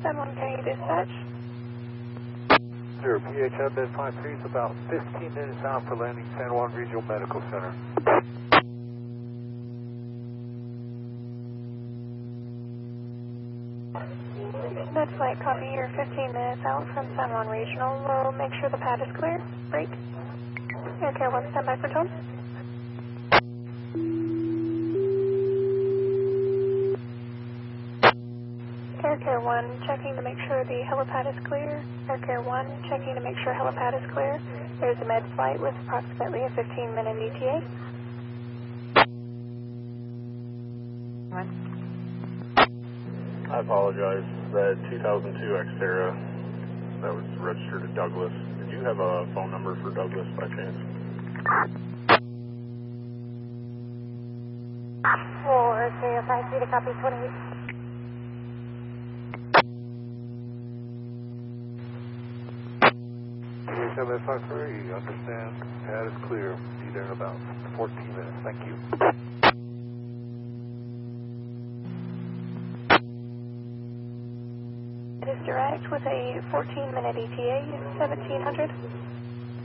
Someone can you dispatch? Sure, PHM Med 53 is about 15 minutes out for landing San Juan Regional Medical Center. Med flight, copy. You're 15 minutes out from San Juan Regional. We'll make sure the pad is clear. Break. Air Care 1, stand by for tone. Air Care 1, checking to make sure the helipad is clear. Air Care 1, checking to make sure helipad is clear. There's a med flight with approximately a 15-minute ETA. I apologize. That 2002 Xterra that was registered to Douglas. Did you have a phone number for Douglas by chance? Full Xterra 53 to copy 28. PHM Med 53, understand, pad is clear. Be there in about 14 minutes. Thank you. It is direct with a 14-minute ETA, 1700.